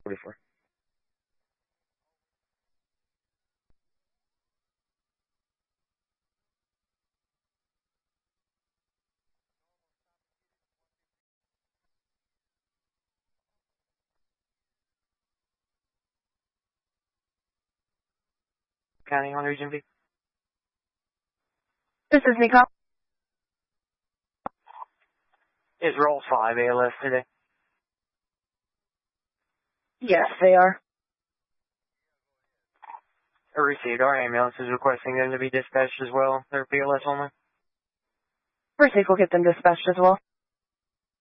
44. County on Region B. This is Nicole. Is roll 5 ALS today? Yes, they are. I received. Our ambulance is requesting them to be dispatched as well. They're BLS only. Received will get them dispatched as well.